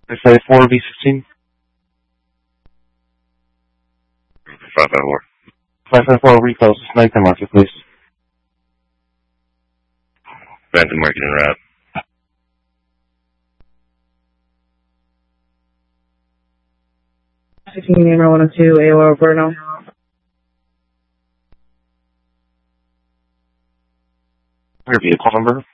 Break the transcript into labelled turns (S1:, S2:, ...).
S1: 554 V16.
S2: 554.
S1: 554 Rico, Nighttime Market, please.
S2: Nighttime Market and route.
S3: Number 102, AOR Bruno.
S1: Your vehicle number?